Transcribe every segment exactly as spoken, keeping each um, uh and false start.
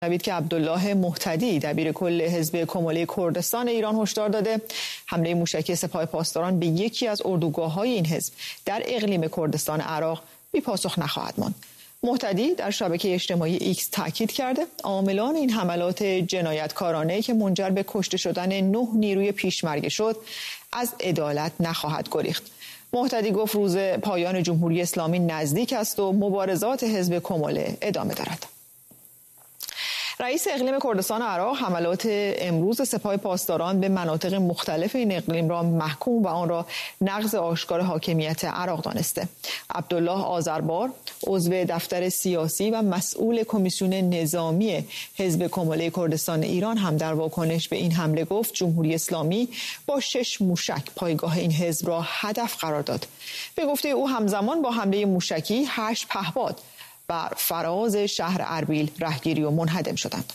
نوید که عبدالله مهتدی دبیر کل حزب کماله کردستان ایران هشدار داده حمله موشکی سپاه پاسداران به یکی از اردوگاه‌های این حزب در اقلیم کردستان عراق بی پاسخ نخواهد ماند. مهتدی در شبکه اجتماعی ایکس تاکید کرده عاملان این حملات جنایتکارانه که منجر به کشته شدن نه نیروی پیشمرگه شد از عدالت نخواهد گریخت. مهتدی گفت روز پایان جمهوری اسلامی نزدیک است و مبارزات حزب کماله ادامه دارد. رئیس اقلیم کردستان عراق حملات امروز سپاه پاسداران به مناطق مختلف این اقلیم را محکوم و آن را نقض آشکار حاکمیت عراق دانسته. عبدالله آذربار عضو دفتر سیاسی و مسئول کمیسیون نظامی حزب کماله کردستان ایران هم در واکنش به این حمله گفت جمهوری اسلامی با شش موشک پایگاه این حزب را هدف قرار داد. به گفته او همزمان با حمله موشکی هشت پهپاد بر فراز شهر اربیل رهگیری و منهدم شدند.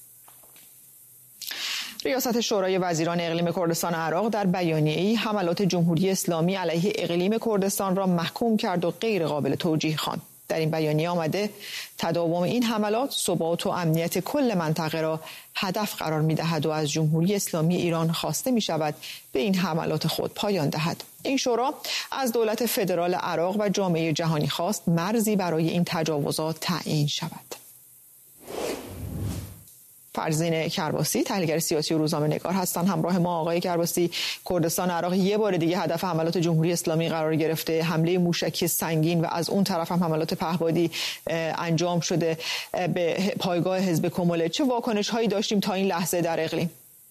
ریاست شورای وزیران اقلیم کردستان عراق در بیانیه‌ای حملات جمهوری اسلامی علیه اقلیم کردستان را محکوم کرد و غیر قابل توجیه خواند. در این بیانیه آمده تداوم این حملات ثبات و امنیت کل منطقه را هدف قرار می‌دهد و از جمهوری اسلامی ایران خواسته می‌شود به این حملات خود پایان دهد. این شورا از دولت فدرال عراق و جامعه جهانی خواست مرزی برای این تجاوزات تعیین شود. فرزین کرباسی تحلیلگر سیاسی و روزنامه‌نگار هستند. همراه ما آقای کرباسی، کردستان عراق یک بار دیگه هدف حملات جمهوری اسلامی قرار گرفته، حمله موشکی سنگین و از اون طرف هم حملات پهپادی انجام شده به پایگاه حزب کماله. چه واکنش‌هایی داشتیم تا این لحظه در اقلیم؟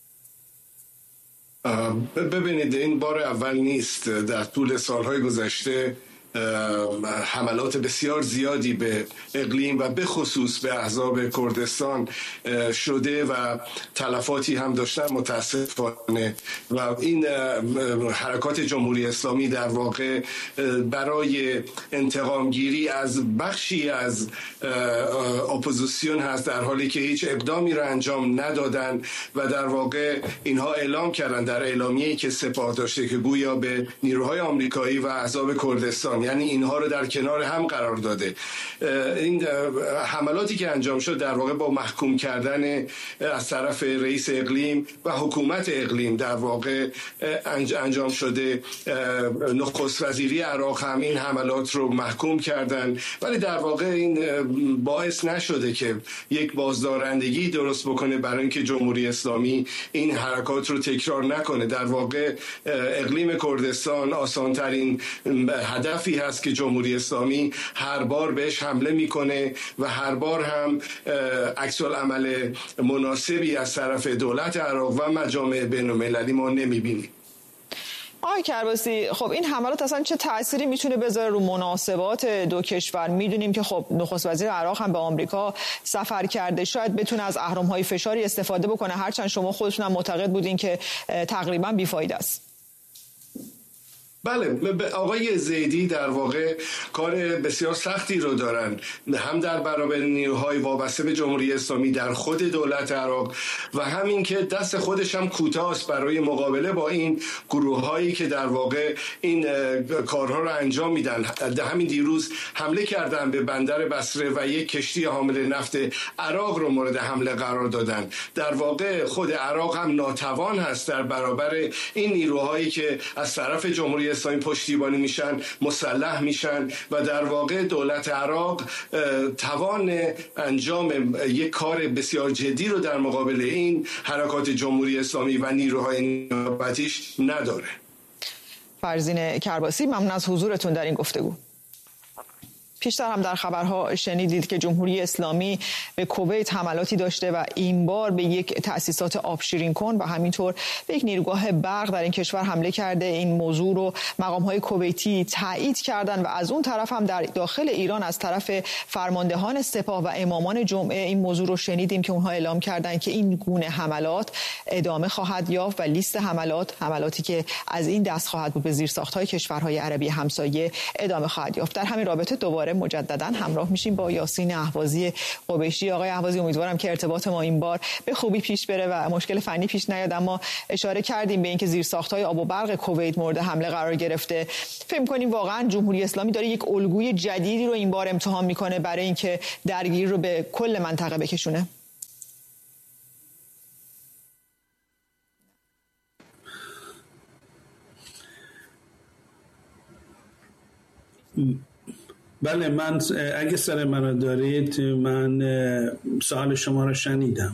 ببینید این بار اول نیست. در طول سالهای گذشته حملات بسیار زیادی به اقلیم و به خصوص به احزاب کردستان شده و تلفاتی هم داشتن متاسفانه و این حرکات جمهوری اسلامی در واقع برای انتقام گیری از بخشی از اپوزیسیون هست، در حالی که هیچ اقدامی را انجام ندادن و در واقع اینها اعلام کردن در اعلامیه‌ای که سپاه داشته که گویا به نیروهای آمریکایی و احزاب کردستان، یعنی اینها رو در کنار هم قرار داده. این حملاتی که انجام شد در واقع با محکوم کردن از طرف رئیس اقلیم و حکومت اقلیم در واقع انجام شده. نخست وزیری عراق هم این حملات رو محکوم کردن، ولی در واقع این باعث نشده که یک بازدارندگی درست بکنه برای اینکه جمهوری اسلامی این حرکات رو تکرار نکنه. در واقع اقلیم کردستان آسانترین هدفی هست که جمهوری اسلامی هر بار بهش حمله میکنه و هر بار هم عکس العمل مناسبی از طرف دولت عراق و مجامع بین‌المللی ما نمیبینیم. آقای کرباسی، خب این حملات اصلا چه تأثیری میتونه بذاره رو مناسبات دو کشور؟ میدونیم که خب نخست وزیر عراق هم به آمریکا سفر کرده، شاید بتونه از اهرم‌های فشاری استفاده بکنه، هرچند شما خودتون هم معتقد بودین که تقریبا بیفایده است. بله، آقای زیدی در واقع کار بسیار سختی رو دارن، هم در برابر نیروهای وابسته به جمهوری اسلامی در خود دولت عراق و همین که دست خودش هم کوتاه است برای مقابله با این گروه هایی که در واقع این کارها رو انجام میدن. همین دیروز حمله کردن به بندر بصره و یک کشتی حامل نفت عراق رو مورد حمله قرار دادن. در واقع خود عراق هم ناتوان هست در برابر این نیروهایی که از طرف جمهوری اسلامی پشتیبانی میشن، مسلح میشن و در واقع دولت عراق توان انجام یک کار بسیار جدی رو در مقابل این حرکات جمهوری اسلامی و نیروهای نیابتیش نداره. فرزین کرباسی، ممنون از حضورتون در این گفتگو. پیشتر هم در خبرها شنیدید که جمهوری اسلامی به کویت حملاتی داشته و این بار به یک تأسیسات آبشیرین کن و همینطور به یک نیروگاه برق در این کشور حمله کرده. این موضوع رو مقام‌های کویتی تایید کردن و از اون طرف هم در داخل ایران از طرف فرماندهان سپاه و امامان جمعه این موضوع رو شنیدیم که اونها اعلام کردن که این گونه حملات ادامه خواهد یافت و لیست حملات حملاتی که از این دست خواهد بود به زیرساخت‌های کشورهای عربی همسایه ادامه خواهد یافت. در همین رابطه دوباره مجددا همراه میشیم با یاسین اهوازی قبیشی. آقای اهوازی، امیدوارم که ارتباط ما این بار به خوبی پیش بره و مشکل فنی پیش نیاد، اما اشاره کردیم به اینکه زیرساخت‌های آب و برق کویت مورد حمله قرار گرفته. فکر کنیم واقعا جمهوری اسلامی داره یک الگوی جدیدی رو این بار امتحان میکنه برای اینکه درگیری رو به کل منطقه بکشونه؟ بله، من اگه سر من دارید من سوال شما رو شنیدم.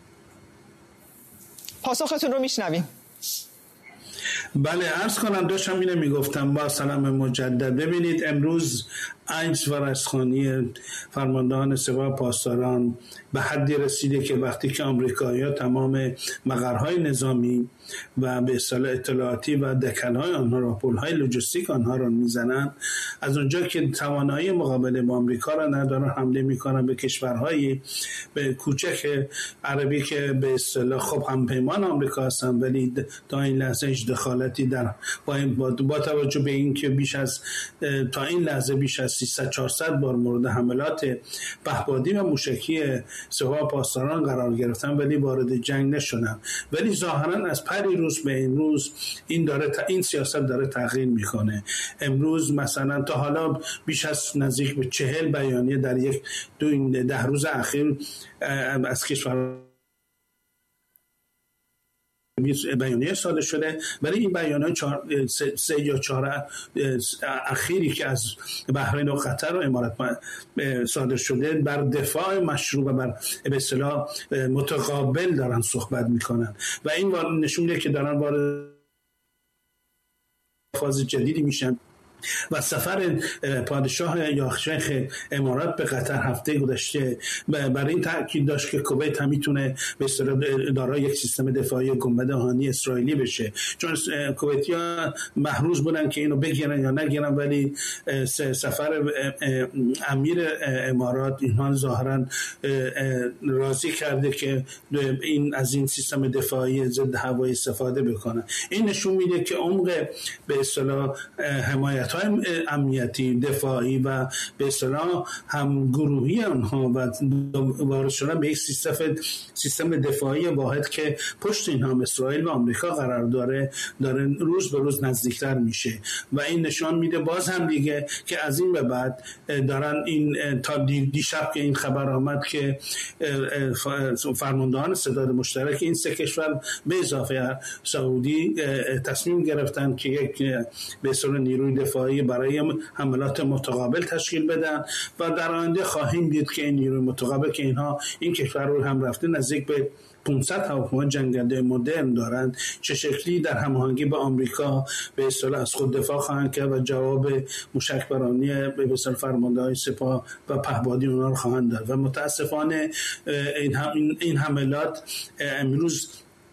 پاسختون رو میشنویم. بله، عرض کنم داشتم اینو میگفتم با سلام مجدد. ببینید امروز عجز و رسخانی فرماندهان سپاه پاسداران به حدی رسیده که وقتی که آمریکایی‌ها تمام مقرهای نظامی و به اصطلاح اطلاعاتی و دکل‌های آنها را، پل‌های لوجستیک آنها را میزنن، از اونجا که توانایی مقابله با آمریکا را ندارن حمله میکنن به کشورهای به کوچک عربی که به اصطلاح خب هم پیمان آمریکا هستن، ولی تا این لحظه هیچ دخالتی در با, با توجه به اینکه بیش از تا این لحظه بیش از سیصد چهارصد بار مورد حملات پهپادی و موشکی سپاه پاسداران قرار گرفتن ولی وارد جنگ نشدن. ولی ظاهرا از پری روز به این روز این داره این سیاست داره تغییر میکنه. امروز مثلا تا حالا بیش از نزدیک به چهل بیانیه در یک دو ده روز اخیر از کشور بیانیه صادر شده، ولی این بیانیه سه, سه یا چهار اخیری که از بحرین و قطر و امارات صادر شده بر دفاع مشروع و بر به اصطلاح متقابل دارن صحبت میکنن و این نشون میده که دارن وارد فاز جدیدی میشن. و سفر پادشاه یا شیخ امارات به قطر هفته گذشته برای این تاکید داشت که کویت هم میتونه به اصطلاح دارای یک سیستم دفاعی گنبد آهنی اسرائیلی بشه، چون کویتی‌ها محروز بودن که اینو بگیرن یا نگیرن، ولی سفر امیر امارات اینها ظاهرا راضی کرده که این از این سیستم دفاعی ضد هوایی استفاده بکنن. این نشون میده که عمق به اصطلاح حمایت امنیتی دفاعی و به اصطلاح هم گروهی آنها و وارد شدن به یک سیستم سیستم دفاعی واحد که پشت اینها هم اسرائیل و آمریکا قرار داره داره روز به روز نزدیکتر میشه و این نشان میده باز هم دیگه که از این به بعد دارن این تا دیشب که این خبر آمد که فرماندهان ستاد مشترک این سه کشور به اضافه سعودی تصمیم گرفتن که یک به اصطلاح نیروی دفاعی برای حملات متقابل تشکیل بدن و در آینده خواهیم دید که این نیروی متقابل که اینها این کشور رو هم رفته نزدیک به پانصد هواپیمای جنگنده مدرن دارند چه شکلی در هماهنگی با آمریکا به اصطلاح از خود دفاع خواهند کرد و جواب موشکبرانی به اصطلاح فرماندهان سپاه و پهپادی اونها رو خواهند داد. و متاسفانه این این حملات امروز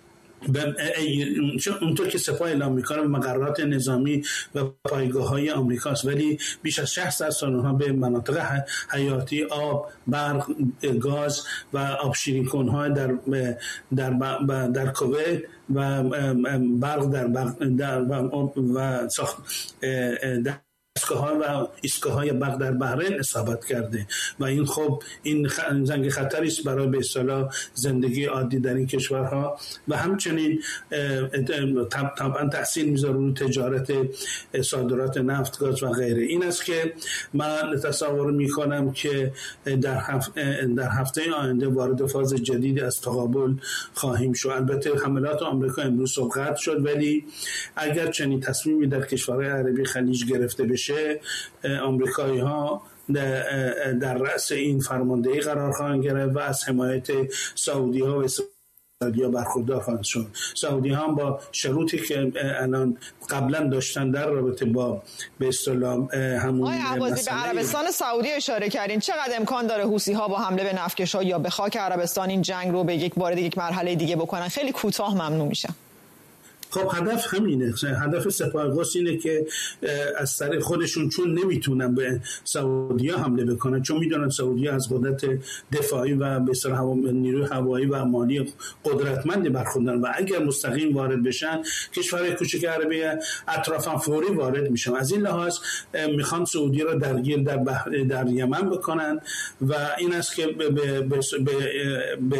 اونطور که سپاه اعلام میکنه مقررات نظامی و پایگاه‌های آمریکاست، ولی بیش از شصت سال اونها به مناطق حیاتی آب، برق، گاز و آبشیرین کن‌ها در در در کویت و برق در در و ساخت در ایستگاه‌ها و ایستگاه‌های برق در بحرین اصابت کرده و این خب این زنگ خطری است برای به اصطلاح زندگی عادی در این کشورها و همچنین طبعا تاثیر میذاره روی تجارت صادرات نفت، گاز و غیره. این است که من تصور میکنم که در هفته در هفته آینده وارد فاز جدیدی از تقابل خواهیم شد. البته حملات آمریکا امروز صبح قطع شد، ولی اگر چنین تصمیمی در کشورهای عربی خلیج گرفته بشه آمریکایی ها در رأس این فرماندهی قرار خواهند گرفت و از حمایت سعودی ها و اسرائیل برخوردار خواهند شد. سعودی ها هم با شروطی که الان قبلا داشتن در رابطه با به اصطلاح همون آقای عباسی به عربستان سعودی اشاره کردین، چقدر امکان داره حوثی ها با حمله به نفتکش‌ها یا به خاک عربستان این جنگ رو به یک وارد یک مرحله دیگه بکنن؟ خیلی کوتاه ممنون میشم. خب هدف همینه، هدف سپاهگوس اینه که از طریق خودشون چون نمیتونن به سعودی‌ها حمله بکنن، چون میدونن سعودی‌ها از قدرت دفاعی و به اصطلاح نیروی هوایی و مالی قدرتمندی برخوردارن و اگر مستقیم وارد بشن کشورهای کوچک عربی اطرافاً فوری وارد میشن. از این لحاظ میخوان سعودی را درگیر در بحر در یمن بکنن و این است که به به به, به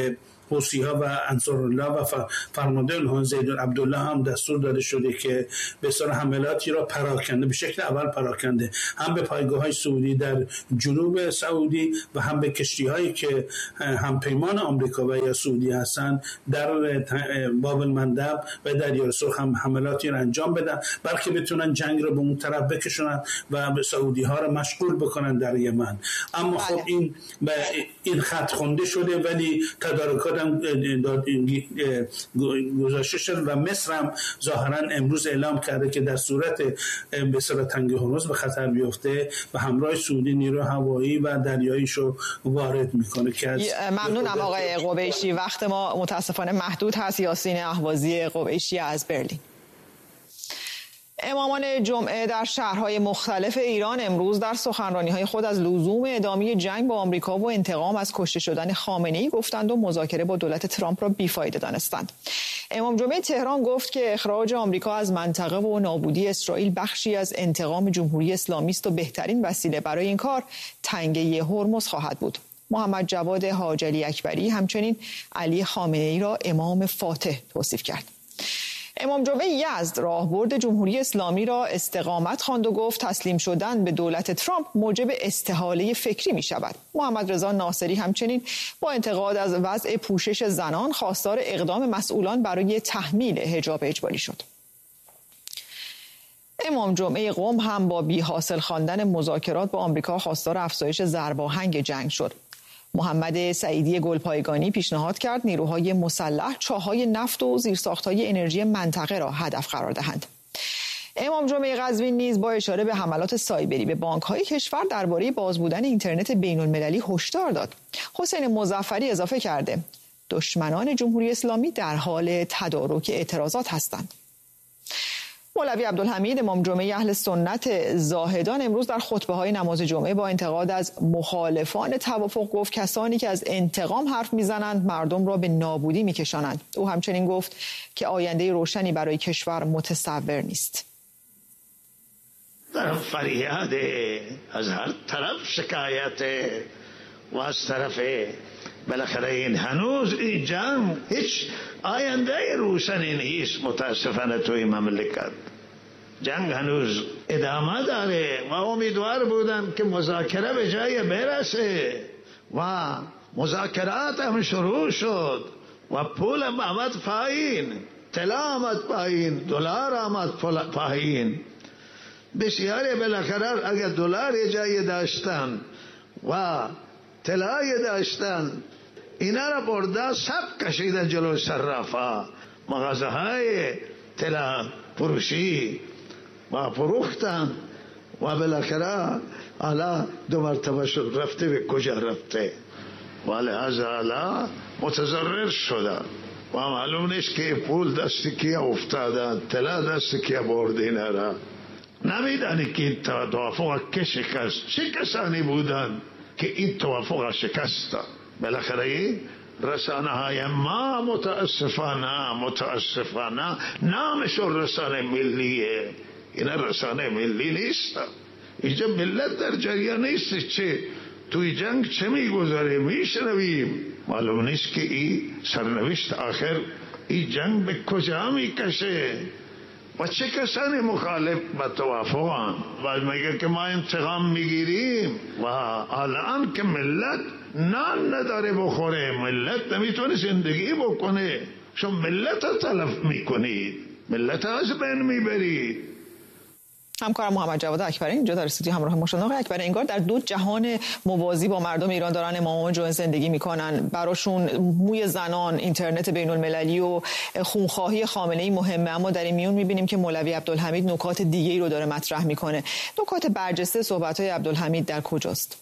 حوثی ها و انصارالله و فرمانده اونها زید عبدالله هم دستور داده شده که به اصطلاح حملاتی را پراکنده، به شکل اول پراکنده، هم به پایگاه های سعودی در جنوب سعودی و هم به کشتی هایی که هم پیمان آمریکا و یا سعودی هستن در باب المندب و دریای سرخ هم حملاتی را انجام بدن، بلکه بتونن جنگ را به اون طرف بکشونن و به سعودی ها را مشغول بکنن در یمن. اما خب این این خط خونده شده، ولی تدارکات هم گذاشته شده و مصر هم ظاهرا امروز اعلام کرده که در صورت به اصطلاح تنگ هرمز به خطر بیفته و همراه سعودی نیرو هوایی و دریاییشو وارد میکنه. که ممنونم آقای قبیشی، وقت ما متاسفانه محدود هست. یاسین اهوازی قبیشی از برلین. امامان جمعه در شهرهای مختلف ایران امروز در سخنرانی‌های خود از لزوم ادامه جنگ با آمریکا و انتقام از کشته شدن خامنه‌ای گفتند و مذاکره با دولت ترامپ را بیفایده دانستند. امام جمعه تهران گفت که اخراج آمریکا از منطقه و نابودی اسرائیل بخشی از انتقام جمهوری اسلامی است و بهترین وسیله برای این کار تنگه هرمز خواهد بود. محمد جواد حاجی اکبری همچنین علی خامنه‌ای را امام فاتح توصیف کرد. امام جمعه یزد راهبرد جمهوری اسلامی را استقامت خواند و گفت تسلیم شدن به دولت ترامپ موجب استحاله فکری می شود. محمد رضا ناصری همچنین با انتقاد از وضع پوشش زنان خواستار اقدام مسئولان برای تحمیل حجاب اجباری شد. امام جمعه قم هم با بی حاصل خواندن مذاکرات با آمریکا خواستار افزایش ضرباهنگ جنگ شد. محمد سعیدی گلپایگانی پیشنهاد کرد نیروهای مسلح چاهای نفت و زیرساختهای انرژی منطقه را هدف قرار دهند. امام جمعه قزوین نیز با اشاره به حملات سایبری به بانک‌های کشور درباره باز بودن اینترنت بین‌المللی هشدار داد. حسین مظفری اضافه کرده دشمنان جمهوری اسلامی در حال تدارک اعتراضات هستند. مولوی عبدالحمید امام جمعه اهل سنت زاهدان امروز در خطبه‌های نماز جمعه با انتقاد از مخالفان توافق گفت کسانی که از انتقام حرف میزنند مردم را به نابودی میکشانند. او همچنین گفت که آینده روشنی برای کشور متصور نیست. در فریاد از هر طرف شکایت و از طرف بالاخره این هنوز این جنگ هیچ آینده روشنی نیست. متاسفانه توی مملکت جنگ هنوز ادامه داره و امیدوار بودم که مذاکره به جای برسه و مذاکرات هم شروع شد و پول آمد پایین، طلا آمد پایین، دلار آمد پایین. بسیاری بالاخره اگر دلار جای داشتن و طلای داشتن اینا را برده سب کشیدن جلو صرافا، مغازه های طلا فروشی و فروختن و بالاخره حالا دو مرتبه شد رفته به کجا رفته و لحاظا حالا متضرر شده و معلوم نیست که پول دستی کیا افتادن، طلا دستی کیا برده اینا را. نمیدانی که این توافق که شکست، چه کسانی بودن که این توافق شکست؟ بالاخره رسانه های ما متاسفانه متاسفانه نامشون رسانه ملیه، این رسانه ملی نیست. اینجا ملت در جریان نیست چه توی جنگ چه میگذاره میشنویم. معلوم نیست که این سرنوشت آخر این جنگ به کجا میکشه و چه کسانی مخالف با توافقان و میگه که ما انتقام میگیریم و الان که ملت نان نداره بخوره، ملت نمیتونه زندگی بکنه، شما ملت رو تلف میکنید، ملت از بین میبرید. همکارم محمد جواد اکبری اینجا در استودیو همراه ما شدن. آقای اکبری، انگار در دو جهان موازی با مردم ایران دارن امام جمعه زندگی میکنن. براشون موی زنان، اینترنت بین المللی و خونخواهی خامنه‌ای مهمه، اما در این میون میبینیم که مولوی عبدالحمید نکات دیگه‌ای رو داره مطرح میکنه. نکات برجسته صحبت‌های عبدالحمید در کجاست؟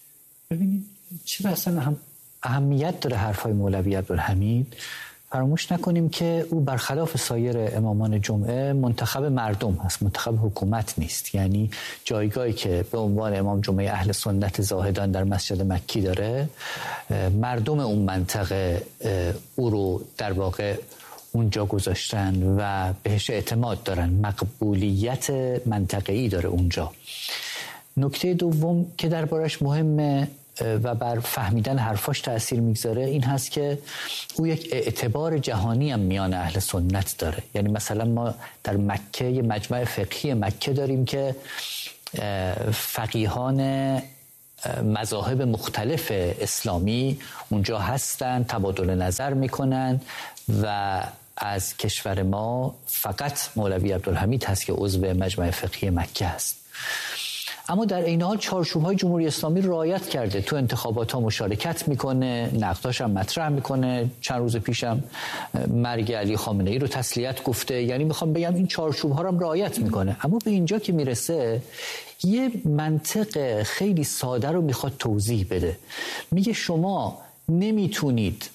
ببینید چه اصلا هم اهمیت داره حرفای مولوی عبدالحمید. فراموش نکنیم که او برخلاف سایر امامان جمعه منتخب مردم هست، منتخب حکومت نیست. یعنی جایگاهی که به عنوان امام جمعه اهل سنت زاهدان در مسجد مکی داره، مردم اون منطقه او رو در واقع اونجا گذاشتن و بهش اعتماد دارن، مقبولیت منطقه‌ای داره اونجا. نکته دوم که دربارش مهمه و بر فهمیدن حرفاش تأثیر میگذاره این هست که او یک اعتبار جهانی هم میان اهل سنت داره. یعنی مثلا ما در مکه یه مجمع فقهی مکه داریم که فقیهان مذاهب مختلف اسلامی اونجا هستن، تبادل نظر میکنن و از کشور ما فقط مولوی عبدالحمید هست که عضو مجمع فقهی مکه هست. اما در این حال چارچوب‌های جمهوری اسلامی رعایت کرده، تو انتخابات ها مشارکت میکنه، نقداش هم مطرح میکنه. چند روز پیشم مرگ علی خامنه ای رو تسلیت گفته. یعنی میخوام بگم این چارچوب‌ها رو هم رعایت میکنه. اما به اینجا که میرسه یه منطق خیلی ساده رو میخواد توضیح بده. میگه شما نمیتونید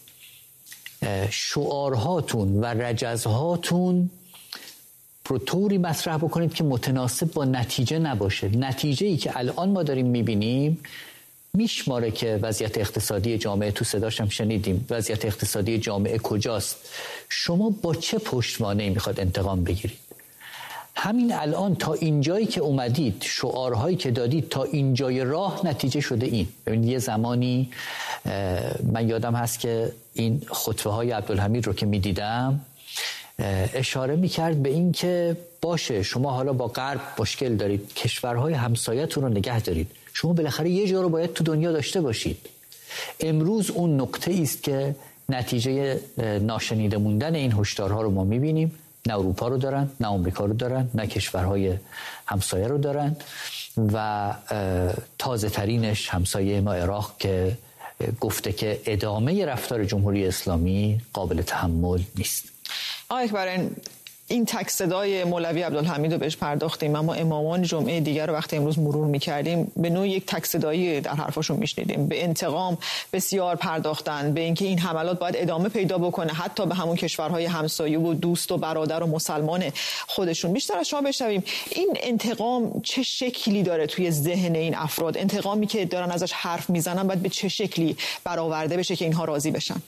شعارهاتون و رجزهاتون رو طوری مطرح بکنید که متناسب با نتیجه نباشه. نتیجه‌ای که الان ما داریم میبینیم میشماره که وضعیت اقتصادی جامعه، تو صداشم شنیدیم وضعیت اقتصادی جامعه کجاست. شما با چه پشتوانه‌ای میخواد انتقام بگیرید؟ همین الان تا اینجایی که اومدید، شعارهایی که دادید تا اینجای راه نتیجه شده این. ببینید یه زمانی من یادم هست که این خطبه های عبدالحمید رو که میدیدم اشاره میکرد به این که باشه شما حالا با غرب مشکل دارید، کشورهای همسایتون رو نگه دارید، شما بالاخره یه جا رو باید تو دنیا داشته باشید. امروز اون نقطه است که نتیجه ناشنیده موندن این هشدارها رو ما میبینیم. نه اروپا رو دارن، نه آمریکا رو دارن، نه کشورهای همسایه رو دارن و تازه ترینش همسایه ما عراق که گفته که ادامه رفتار جمهوری اسلامی قابل تحمل نیست. آقای اکبرین، این تک صدای مولوی عبدالحمید رو بهش پرداختیم، اما امامان جمعه دیگر رو وقتی امروز مرور می‌کردیم به نوعی یک تک صدایی در حرفاشون میشنیدیم. به انتقام بسیار پرداختن، به اینکه این حملات باید ادامه پیدا بکنه حتی به همون کشورهای همسایه و دوست و برادر و مسلمان خودشون. بیشتر از شما بشنویم این انتقام چه شکلی داره توی ذهن این افراد؟ انتقامی که دارن ازش حرف میزنن باید به چه شکلی برآورده بشه که اینها راضی بشن؟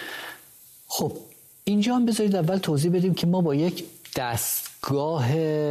خب اینجا هم بذارید اول توضیح بدیم که ما با یک دستگاه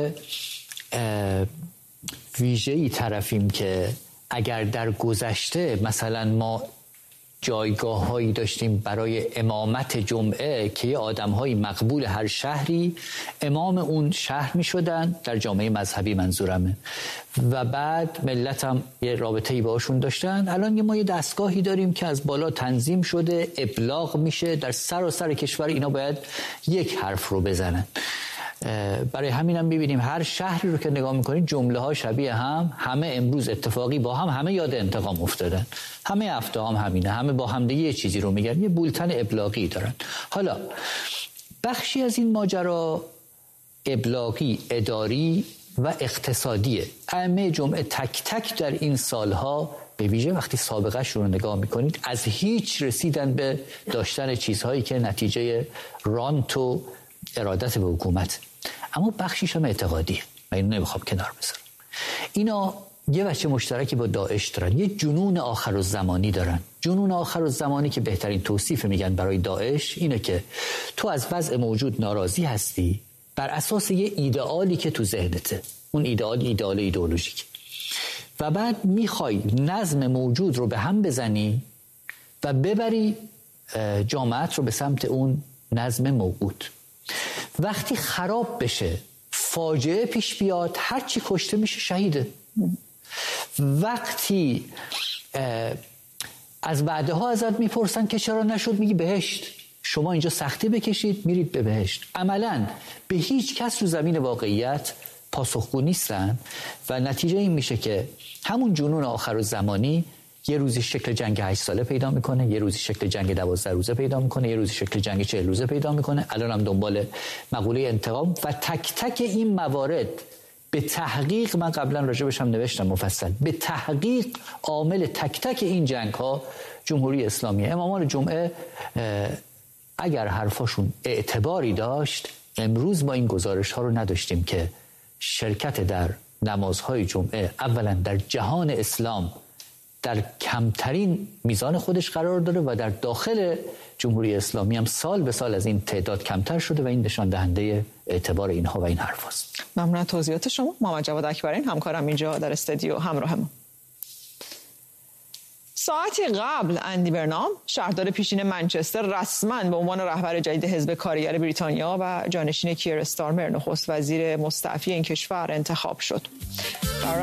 ویژه‌ای طرفیم که اگر در گذشته مثلا ما جایگاه هایی داشتیم برای امامت جمعه که یه آدم های مقبول هر شهری امام اون شهر می شدن، در جامعه مذهبی منظورمه، و بعد ملت هم یه رابطه‌ای باشون داشتن. الان ما یه دستگاهی داریم که از بالا تنظیم شده، ابلاغ میشه در سراسر کشور، اینا باید یک حرف رو بزنن. برای همین هم میبینیم هر شهری رو که نگاه میکنید جمله ها شبیه هم، همه امروز اتفاقی با هم، همه یاد انتقام افتادن، همه هفته هم همینه، همه با همدیگه یه چیزی رو میگن، یه بولتن ابلاغی دارن. حالا بخشی از این ماجرا ابلاغی، اداری و اقتصادیه. ائمه جمعه تک تک در این سالها به ویژه وقتی سابقه رو نگاه میکنید از هیچ رسیدن به داشتن چیزهایی که نتیجه رانت و ارادت به حکومت. اما بخشیش هم اعتقادیه، من اینو نمیخوام کنار بذارم. اینا یه بچه مشترکی با داعش دارن، یه جنون آخرالزمانی دارن. جنون آخرالزمانی که بهترین توصیف میگن برای داعش اینه که تو از وضع موجود ناراضی هستی بر اساس یه ایدئالی که تو ذهنته، اون ایدئال ایدئال ایدئولوژیک، و بعد میخوای نظم موجود رو به هم بزنی و ببری جامعت رو به سمت اون نظم موجود. وقتی خراب بشه، فاجعه پیش بیاد، هرچی کشته میشه شهیده. وقتی از بعده ها ازت میپرسن که چرا نشد، میگی بهشت. شما اینجا سختی بکشید میرید به بهشت. عملاً به هیچ کس رو زمین واقعیت پاسخگو نیستن و نتیجه این میشه که همون جنون آخرالزمانی یه روزی شکل جنگ هشت ساله پیدا میکنه، یه روزی شکل جنگ دوازده روزه پیدا میکنه، یه روزی شکل جنگ چهل روزه پیدا میکنه. الان هم دنبال مقوله انتقام و تک تک این موارد به تحقیق، من قبلا راجبش هم نوشتم مفصل، به تحقیق عامل تک تک این جنگ ها جمهوری اسلامی. امامان جمعه اگر حرفاشون اعتباری داشت امروز ما این گزارش ها رو نداشتیم که شرکت در نمازهای جمعه اولا در جهان اسلام در کمترین میزان خودش قرار داره و در داخل جمهوری اسلامی هم سال به سال از این تعداد کمتر شده و این نشان دهنده اعتبار اینها و این حرف هست. ممنون از توضیحات شما. محمد جواد اکبرین همکارم اینجا در استودیو همراه ما. ساعتی قبل اندی برنام شهردار پیشین منچستر رسما به عنوان رهبر جدید حزب کارگر بریتانیا و جانشین کیر استارمر نخست وزیر مستعفی این کشور انتخاب شد.